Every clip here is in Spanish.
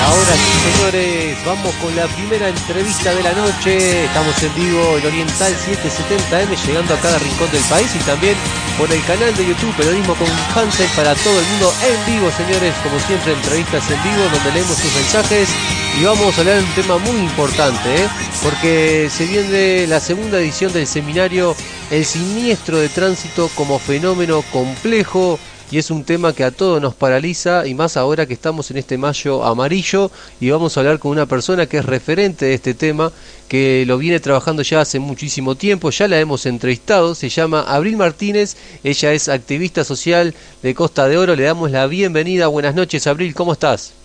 Ahora sí, señores, vamos con la primera entrevista de la noche. Estamos en vivo en Oriental 770M, llegando a cada rincón del país y también por el canal de YouTube Periodismo con Hansel para todo el mundo en vivo, señores. Como siempre, entrevistas en vivo donde leemos sus mensajes y vamos a hablar de un tema muy importante, porque se viene la segunda edición del seminario El Siniestro de Tránsito como fenómeno complejo. Y es un tema que a todos nos paraliza, y más ahora que estamos en este mayo amarillo, y vamos a hablar con una persona que es referente de este tema, que lo viene trabajando ya hace muchísimo tiempo, ya la hemos entrevistado, se llama Abril Martínez, ella es activista social de Costa de Oro, le damos la bienvenida. Buenas noches, Abril, ¿cómo estás?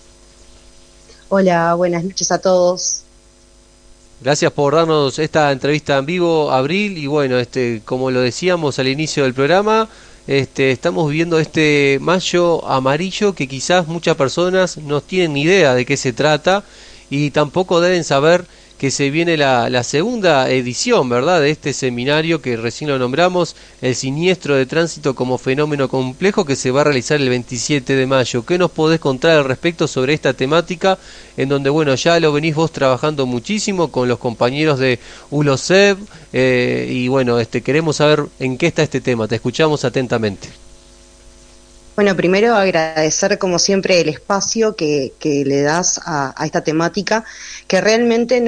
Hola, buenas noches a todos. Gracias por darnos esta entrevista en vivo, Abril, y bueno, como lo decíamos al inicio del programa, estamos viviendo este mayo amarillo que quizás muchas personas no tienen ni idea de qué se trata y tampoco deben saber que se viene la segunda edición, ¿verdad?, de este seminario que recién lo nombramos, el siniestro de tránsito como fenómeno complejo, que se va a realizar el 27 de mayo. ¿Qué nos podés contar al respecto sobre esta temática, en donde, bueno, ya lo venís vos trabajando muchísimo con los compañeros de ULOSEB, y bueno, queremos saber en qué está este tema? Te escuchamos atentamente. Bueno, primero agradecer como siempre el espacio que le das a esta temática, que realmente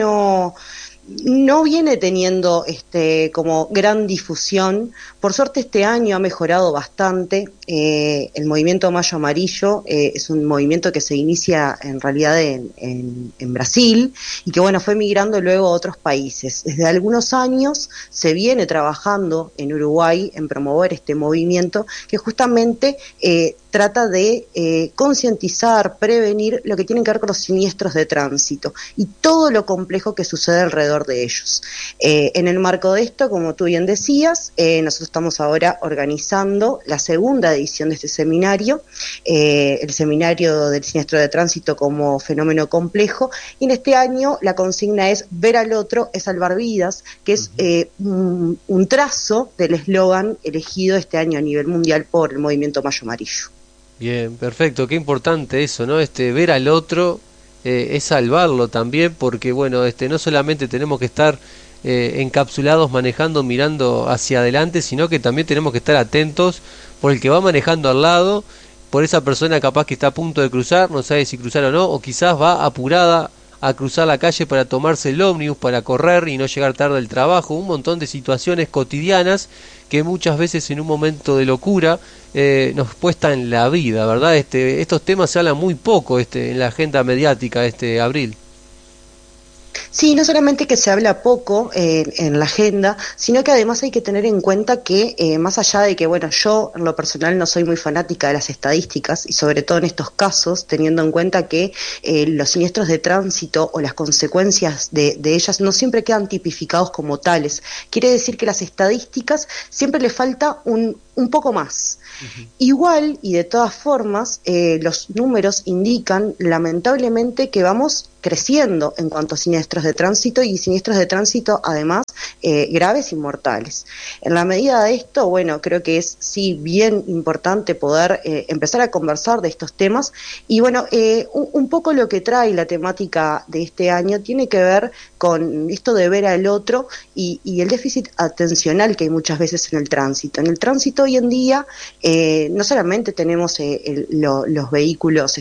no viene teniendo como gran difusión. Por suerte este año ha mejorado bastante. El movimiento Mayo Amarillo es un movimiento que se inicia en realidad en Brasil y que bueno, fue migrando luego a otros países. Desde algunos años se viene trabajando en Uruguay en promover este movimiento que justamente trata de concientizar, prevenir lo que tiene que ver con los siniestros de tránsito y todo lo complejo que sucede alrededor de ellos. En el marco de esto, como tú bien decías, nosotros estamos ahora organizando la segunda edición de este seminario, el seminario del siniestro de tránsito como fenómeno complejo, y en este año la consigna es ver al otro es salvar vidas, que es un trazo del eslogan elegido este año a nivel mundial por el movimiento Mayo Amarillo. Bien, perfecto, qué importante eso, ¿no? Ver al otro es salvarlo también, porque bueno, no solamente tenemos que estar encapsulados manejando, mirando hacia adelante, sino que también tenemos que estar atentos por el que va manejando al lado, por esa persona capaz que está a punto de cruzar, no sabe si cruzar o no, o quizás va apurada a cruzar la calle para tomarse el ómnibus, para correr y no llegar tarde al trabajo, un montón de situaciones cotidianas que muchas veces en un momento de locura nos cuestan la vida, ¿verdad? Estos temas se hablan muy poco en la agenda mediática, Abril. Sí, no solamente que se habla poco en la agenda, sino que además hay que tener en cuenta que más allá de que, bueno, yo en lo personal no soy muy fanática de las estadísticas y sobre todo en estos casos, teniendo en cuenta que los siniestros de tránsito o las consecuencias de ellas no siempre quedan tipificados como tales. Quiere decir que las estadísticas siempre le falta un poco más. Ujú. Igual y de todas formas, los números indican lamentablemente que vamos creciendo en cuanto a siniestros de tránsito y siniestros de tránsito además graves y mortales. En la medida de esto, bueno, creo que es sí bien importante poder empezar a conversar de estos temas y bueno, un poco lo que trae la temática de este año tiene que ver con esto de ver al otro y el déficit atencional que hay muchas veces en el tránsito. En el tránsito hoy en día no solamente tenemos los vehículos,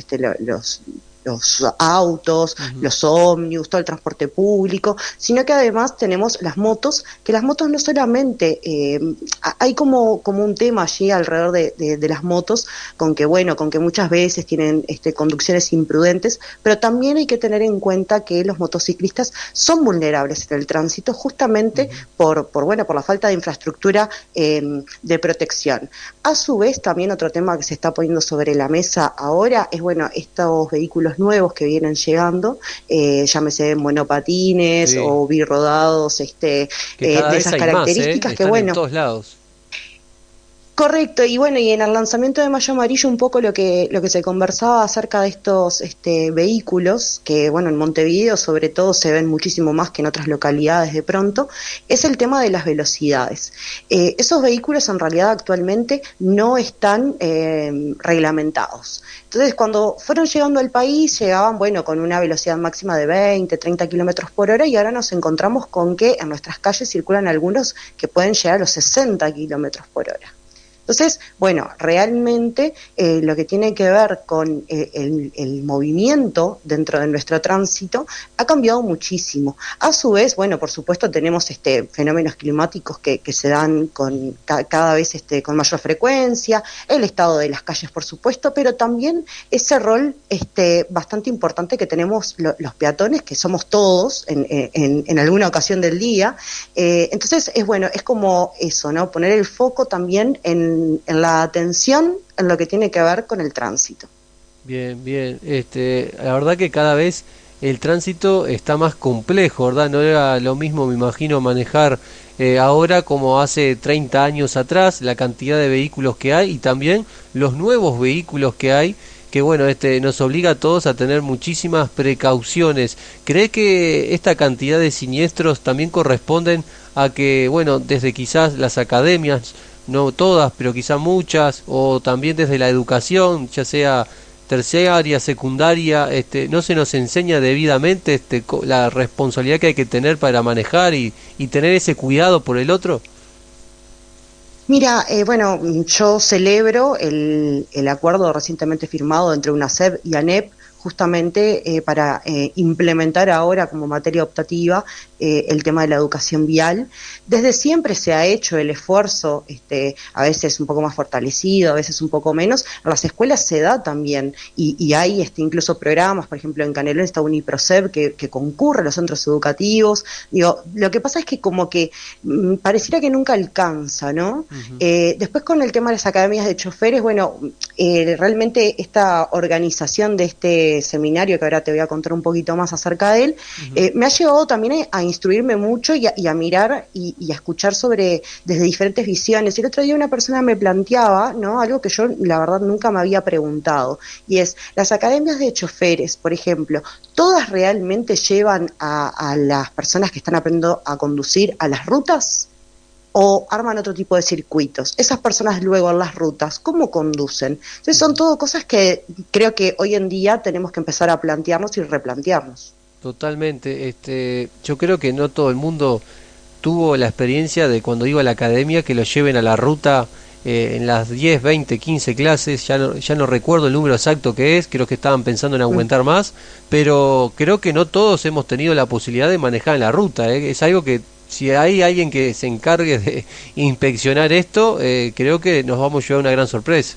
los autos, Ujú. los ómnibus, todo el transporte público, sino que además tenemos las motos, que las motos no solamente, hay como un tema allí alrededor de las motos, con que bueno, con que muchas veces tienen conducciones imprudentes, pero también hay que tener en cuenta que los motociclistas son vulnerables en el tránsito justamente Ujú. bueno, por la falta de infraestructura de protección. A su vez, también otro tema que se está poniendo sobre la mesa ahora es, bueno, estos vehículos nuevos que vienen llegando, llámese monopatines Sí, o birrodados, que cada de vez esas hay más, características que, están en bueno, todos lados. Correcto, y bueno, y en el lanzamiento de Mayo Amarillo un poco lo que se conversaba acerca de estos vehículos, que bueno, en Montevideo sobre todo se ven muchísimo más que en otras localidades de pronto, es el tema de las velocidades. Esos vehículos en realidad actualmente no están reglamentados. Entonces, cuando fueron llegando al país, llegaban, bueno, con una velocidad máxima de 20, 30 kilómetros por hora, y ahora nos encontramos con que en nuestras calles circulan algunos que pueden llegar a los 60 kilómetros por hora. Entonces, bueno, realmente lo que tiene que ver con el movimiento dentro de nuestro tránsito ha cambiado muchísimo. A su vez, bueno, por supuesto tenemos fenómenos climáticos que se dan cada vez con mayor frecuencia, el estado de las calles, por supuesto, pero también ese rol bastante importante que tenemos los peatones, que somos todos en alguna ocasión del día. Entonces, es como eso, ¿no? Poner el foco también en la atención en lo que tiene que ver con el tránsito. Bien, bien. La verdad que cada vez el tránsito está más complejo, ¿verdad? No era lo mismo, me imagino, manejar ahora como hace 30 años atrás, la cantidad de vehículos que hay y también los nuevos vehículos que hay, que bueno, nos obliga a todos a tener muchísimas precauciones. ¿Cree que esta cantidad de siniestros también corresponden a que, bueno, desde quizás las academias, no todas, pero quizá muchas, o también desde la educación, ya sea terciaria, secundaria, no se nos enseña debidamente la responsabilidad que hay que tener para manejar y tener ese cuidado por el otro? Mira, bueno, yo celebro el acuerdo recientemente firmado entre UNACEP y ANEP justamente para implementar ahora como materia optativa el tema de la educación vial. Desde siempre se ha hecho el esfuerzo, a veces un poco más fortalecido, a veces un poco menos. En las escuelas se da también y hay incluso programas, por ejemplo en Canelón está UNIPROCEP que concurre a los centros educativos. Digo, lo que pasa es que como que pareciera que nunca alcanza, ¿no? Ujú. Después con el tema de las academias de choferes, bueno, realmente esta organización de este seminario, que ahora te voy a contar un poquito más acerca de él, Ujú. me ha llevado también a instruirme mucho y a mirar y a escuchar desde diferentes visiones. El otro día una persona me planteaba, ¿no? Algo que yo la verdad nunca me había preguntado, y es, las academias de choferes, por ejemplo, ¿todas realmente llevan a las personas que están aprendiendo a conducir a las rutas? ¿O arman otro tipo de circuitos? Esas personas luego en las rutas, ¿cómo conducen? Entonces son Ujú. todo cosas que creo que hoy en día tenemos que empezar a plantearnos y replantearnos. Totalmente. Yo creo que no todo el mundo tuvo la experiencia de cuando iba a la academia que lo lleven a la ruta en las 10, 20, 15 clases, ya no recuerdo el número exacto que es, creo que estaban pensando en Mm. aumentar más, pero creo que no todos hemos tenido la posibilidad de manejar en la ruta, ¿eh? Es algo que si hay alguien que se encargue de inspeccionar esto, creo que nos vamos a llevar una gran sorpresa.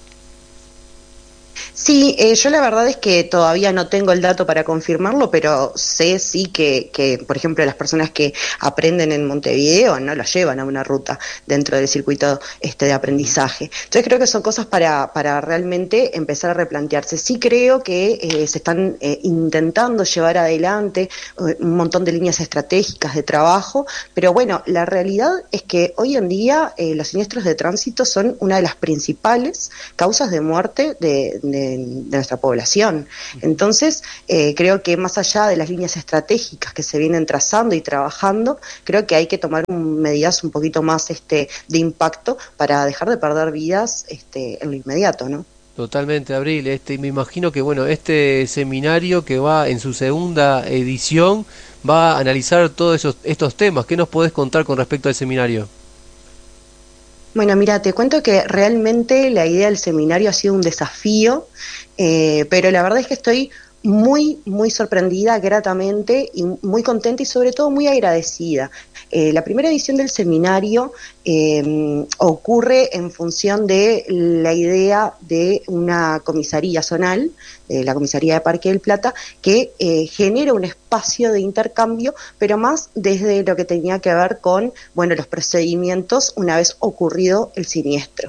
Sí, yo la verdad es que todavía no tengo el dato para confirmarlo, pero sé sí por ejemplo, las personas que aprenden en Montevideo no lo llevan a una ruta dentro del circuito de Ujú. aprendizaje. Entonces creo que son cosas para realmente empezar a replantearse. Sí creo que se están intentando llevar adelante un montón de líneas estratégicas de trabajo, pero bueno, la realidad es que hoy en día los siniestros de tránsito son una de las principales causas de muerte de nuestra población. Ujú. Entonces, creo que más allá de las líneas estratégicas que se vienen trazando y trabajando, creo que hay que tomar medidas un poquito más de impacto para dejar de perder vidas en lo inmediato, ¿no? Totalmente, Abril. Me imagino que bueno, este seminario que va en su segunda edición va a analizar todos estos temas. ¿Qué nos podés contar con respecto al seminario? Bueno, mira, te cuento que realmente la idea del seminario ha sido un desafío, pero la verdad es que estoy muy sorprendida, gratamente, y muy contenta y sobre todo muy agradecida. La primera edición del seminario ocurre en función de la idea de una comisaría zonal, la comisaría de Parque del Plata, que genera un espacio de intercambio, pero más desde lo que tenía que ver con, bueno, los procedimientos una vez ocurrido el siniestro.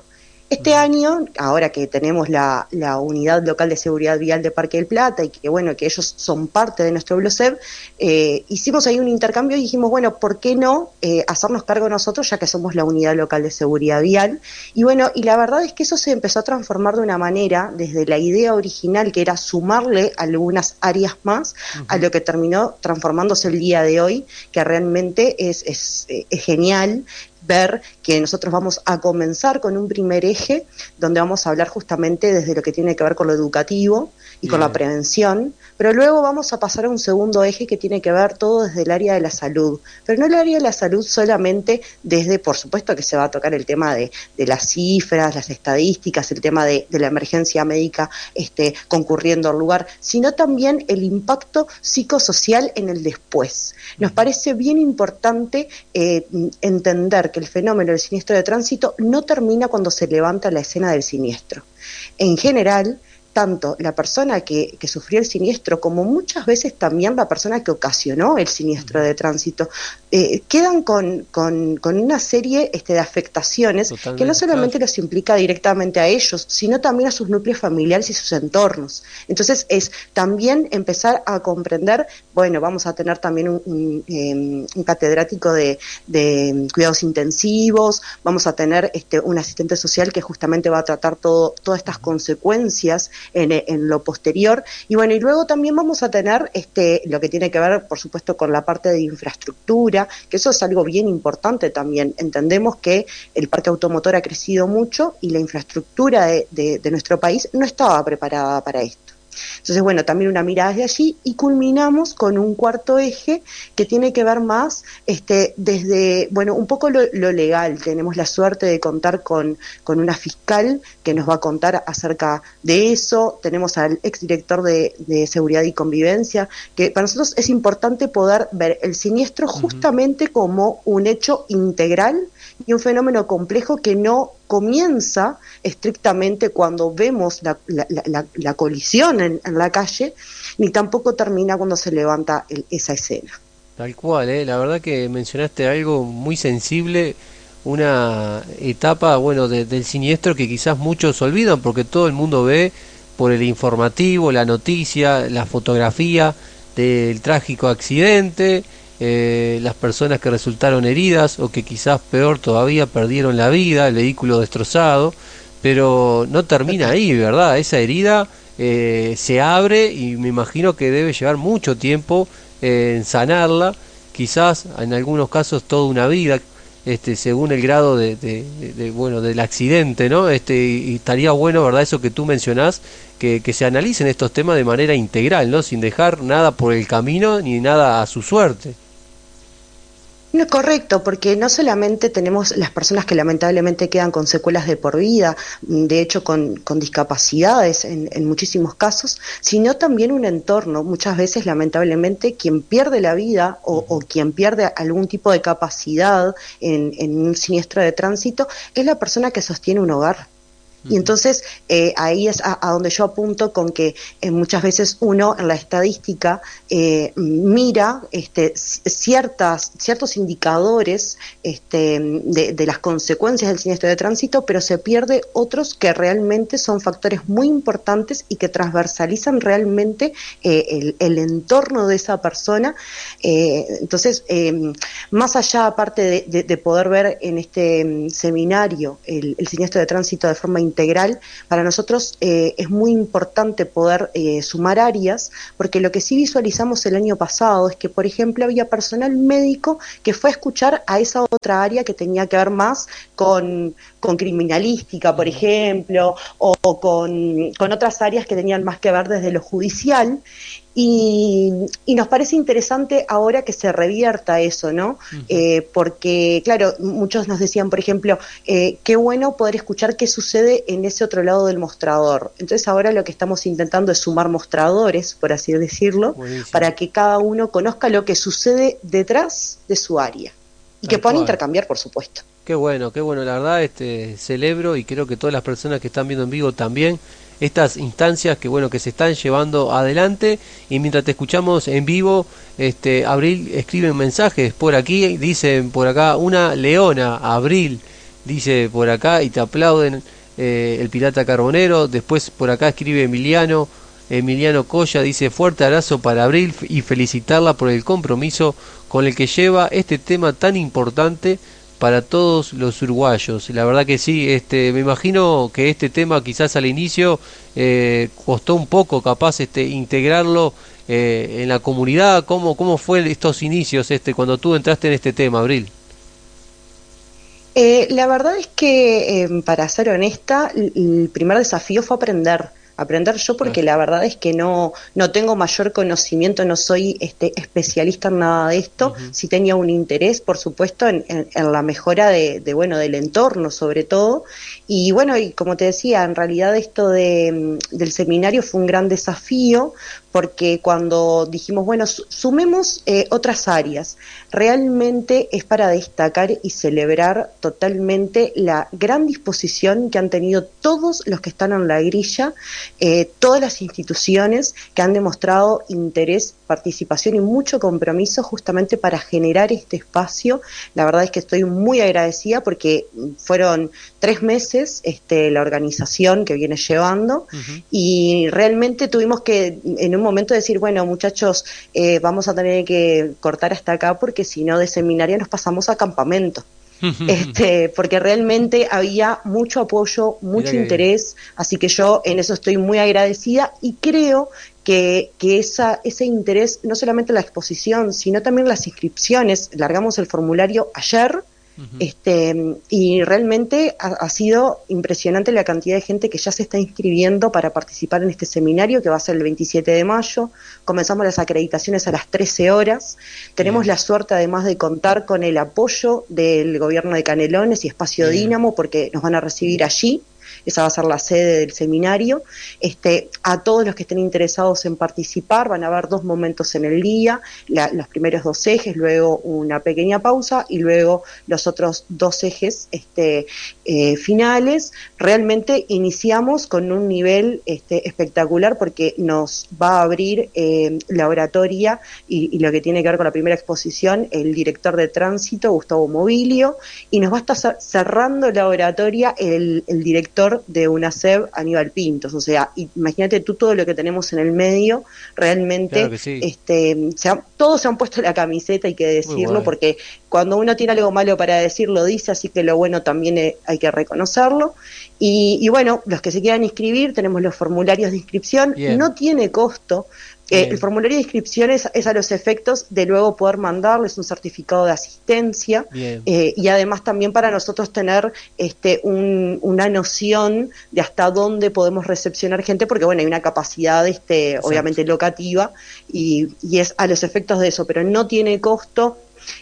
Este año, ahora que tenemos la Unidad Local de Seguridad Vial de Parque del Plata y que bueno, que ellos son parte de nuestro BLOSEB, hicimos ahí un intercambio y dijimos, bueno, ¿por qué no hacernos cargo nosotros, ya que somos la Unidad Local de Seguridad Vial? Y bueno, y la verdad es que eso se empezó a transformar de una manera, desde la idea original, que era sumarle algunas áreas más, a lo que terminó transformándose el día de hoy, que realmente es genial ver que nosotros vamos a comenzar con un primer eje donde vamos a hablar justamente desde lo que tiene que ver con lo educativo y con la prevención, pero luego vamos a pasar a un segundo eje que tiene que ver todo desde el área de la salud, pero no el área de la salud solamente desde, por supuesto que se va a tocar el tema de las cifras, las estadísticas, el tema de la emergencia médica concurriendo al lugar, sino también el impacto psicosocial en el después. Nos parece bien importante entender que el fenómeno del siniestro de tránsito no termina cuando se levanta la escena del siniestro. En general, tanto la persona que sufrió el siniestro como muchas veces también la persona que ocasionó el siniestro de tránsito quedan con una serie de afectaciones. Totalmente, que no solamente los implica directamente a ellos, sino también a sus núcleos familiares y sus entornos. Entonces es también empezar a comprender, bueno, vamos a tener también un catedrático de cuidados intensivos, vamos a tener un asistente social que justamente va a tratar todas estas consecuencias en lo posterior, y bueno, y luego también vamos a tener lo que tiene que ver, por supuesto, con la parte de infraestructura, que eso es algo bien importante también. Entendemos que el parque automotor ha crecido mucho y la infraestructura de nuestro país no estaba preparada para esto. Entonces, bueno, también una mirada de allí, y culminamos con un cuarto eje que tiene que ver más desde, bueno, un poco lo legal. Tenemos la suerte de contar con una fiscal que nos va a contar acerca de eso. Tenemos al exdirector de Seguridad y Convivencia, que para nosotros es importante poder ver el siniestro justamente como un hecho integral y un fenómeno complejo que no comienza estrictamente cuando vemos la colisión en la calle, ni tampoco termina cuando se levanta esa escena. Tal cual, la verdad que mencionaste algo muy sensible, una etapa, bueno, del siniestro que quizás muchos olvidan porque todo el mundo ve por el informativo, la noticia, la fotografía del trágico accidente, las personas que resultaron heridas o que quizás peor todavía perdieron la vida, el vehículo destrozado, pero no termina ahí, ¿verdad? Esa herida se abre y me imagino que debe llevar mucho tiempo en sanarla, quizás en algunos casos toda una vida, según el grado bueno, del accidente, ¿no? Y estaría bueno, ¿verdad? Eso que tú mencionás, que se analicen estos temas de manera integral, ¿no? Sin dejar nada por el camino ni nada a su suerte. No, correcto, porque no solamente tenemos las personas que lamentablemente quedan con secuelas de por vida, de hecho con discapacidades en muchísimos casos, sino también un entorno. Muchas veces, lamentablemente, quien pierde la vida o quien pierde algún tipo de capacidad en un siniestro de tránsito es la persona que sostiene un hogar. Y entonces ahí es a donde yo apunto con que muchas veces uno en la estadística mira ciertos indicadores de las consecuencias del siniestro de tránsito, pero se pierde otros que realmente son factores muy importantes y que transversalizan realmente el entorno de esa persona. Entonces, más allá, aparte de poder ver en este seminario el siniestro de tránsito de forma integral, para nosotros es muy importante poder sumar áreas, porque lo que sí visualizamos el año pasado es que, por ejemplo, había personal médico que fue a escuchar a esa otra área que tenía que ver más con criminalística, por ejemplo, o con otras áreas que tenían más que ver desde lo judicial. Y nos parece interesante ahora que se revierta eso, ¿no? Porque, claro, muchos nos decían, por ejemplo, qué bueno poder escuchar qué sucede en ese otro lado del mostrador. Entonces ahora lo que estamos intentando es sumar mostradores, por así decirlo, para que cada uno conozca lo que sucede detrás de su área y que puedan intercambiar, por supuesto. Qué bueno, la verdad, celebro, y creo que todas las personas que están viendo en vivo también, estas instancias que bueno que se están llevando adelante. Y mientras te escuchamos en vivo, Abril escribe mensajes por aquí, dicen por acá, una leona, Abril, dice por acá, y te aplauden el Pirata Carbonero. Después por acá escribe Emiliano Colla, dice fuerte abrazo para Abril y felicitarla por el compromiso con el que lleva este tema tan importante para todos los uruguayos. La verdad que sí, me imagino que este tema quizás al inicio costó un poco capaz integrarlo en la comunidad. ¿Cómo fue estos inicios cuando tú entraste en este tema, Abril? La verdad es que, para ser honesta, el primer desafío fue aprender yo, porque la verdad es que no tengo mayor conocimiento, no soy especialista en nada de esto. Sí tenía un interés, por supuesto, en la mejora bueno, del entorno sobre todo, y bueno, y como te decía, en realidad esto del seminario fue un gran desafío, porque cuando dijimos, bueno, sumemos otras áreas, realmente es para destacar y celebrar totalmente la gran disposición que han tenido todos los que están en la grilla, todas las instituciones que han demostrado interés, participación y mucho compromiso justamente para generar este espacio. La verdad es que estoy muy agradecida porque fueron 3 meses la organización que viene llevando, y realmente tuvimos que en un momento decir, bueno, muchachos, vamos a tener que cortar hasta acá porque si no de seminario nos pasamos a campamento. Porque realmente había mucho apoyo, mucho interés, así que yo en eso estoy muy agradecida, y creo que ese interés, no solamente la exposición, sino también las inscripciones. Largamos el formulario ayer, y realmente ha sido impresionante la cantidad de gente que ya se está inscribiendo para participar en este seminario, que va a ser el 27 de mayo. Comenzamos las acreditaciones a las 13 horas. Tenemos la suerte además de contar con el apoyo del gobierno de Canelones y Espacio Dínamo, porque nos van a recibir allí. Esa va a ser la sede del seminario. A todos los que estén interesados en participar, van a haber 2 momentos en el día, los primeros 2 ejes, luego una pequeña pausa y luego los otros 2 ejes finales. Realmente iniciamos con un nivel espectacular, porque nos va a abrir la oratoria y lo que tiene que ver con la primera exposición, el director de tránsito, Gustavo Mobilio, y nos va a estar cerrando la oratoria el director de UNACEB, Aníbal Pintos. O sea, imagínate tú todo lo que tenemos en el medio. Realmente, claro que sí. Todos se han puesto la camiseta, hay que decirlo, bueno, porque cuando uno tiene algo malo para decir, lo dice, así que lo bueno también hay que reconocerlo. Y bueno, los que se quieran inscribir, tenemos los formularios de inscripción. Bien. No tiene costo. El formulario de inscripción es a los efectos de luego poder mandarles un certificado de asistencia, y además también para nosotros tener una noción de hasta dónde podemos recepcionar gente, porque bueno, hay una capacidad obviamente locativa, y es a los efectos de eso, pero no tiene costo.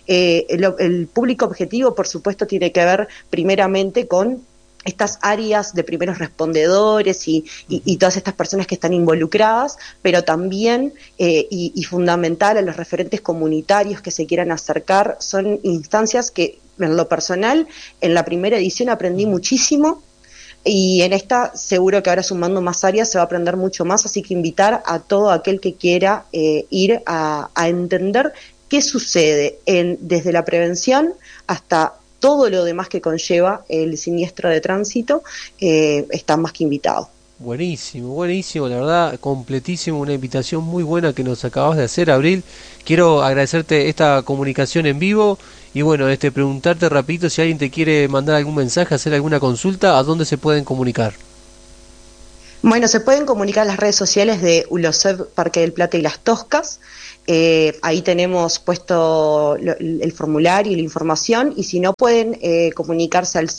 El público objetivo, por supuesto, tiene que ver primeramente con estas áreas de primeros respondedores y todas estas personas que están involucradas, pero también, y fundamental, a los referentes comunitarios que se quieran acercar. Son instancias que, en lo personal, en la primera edición aprendí muchísimo, y en esta seguro que ahora, sumando más áreas, se va a aprender mucho más, así que invitar a todo aquel que quiera ir a entender qué sucede desde la prevención hasta todo lo demás que conlleva el siniestro de tránsito. Está más que invitado. Buenísimo, la verdad, completísimo, una invitación muy buena que nos acabas de hacer, Abril. Quiero agradecerte esta comunicación en vivo y bueno, preguntarte rapidito si alguien te quiere mandar algún mensaje, hacer alguna consulta, ¿a dónde se pueden comunicar? Bueno, se pueden comunicar en las redes sociales de ULOCEB Parque del Plata y Las Toscas. Ahí tenemos puesto el formulario y la información, y si no, pueden comunicarse al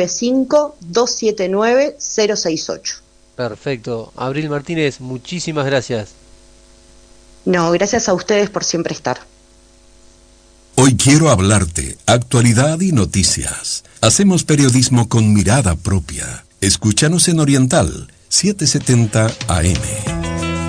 095-279-068. Perfecto. Abril Martínez, muchísimas gracias. No, gracias a ustedes por siempre estar. Hoy quiero hablarte, actualidad y noticias. Hacemos periodismo con mirada propia. Escúchanos en Oriental 770 AM.